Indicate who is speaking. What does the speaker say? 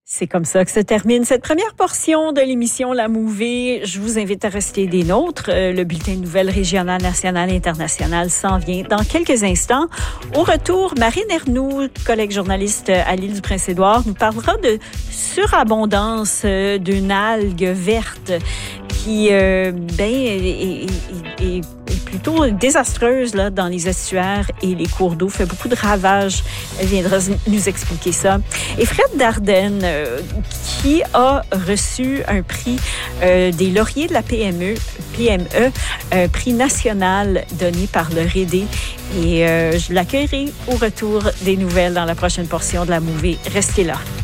Speaker 1: C'est comme ça que se termine cette première portion de l'émission La Mouvée. Je vous invite à rester des nôtres. Le bulletin de nouvelles régionales, nationales et internationales s'en vient dans quelques instants. Au retour, Marine Ernoult, collègue journaliste à l'île du Prince-Édouard, nous parlera de surabondance d'une algue verte qui est plutôt désastreuse là, dans les estuaires et les cours d'eau, fait beaucoup de ravages. Elle viendra nous expliquer ça. Et Fred Dardenne, qui a reçu un prix des lauriers de la PME, prix national donné par le REDE. Et je l'accueillerai au retour des nouvelles dans la prochaine portion de La Mouvée. Restez là.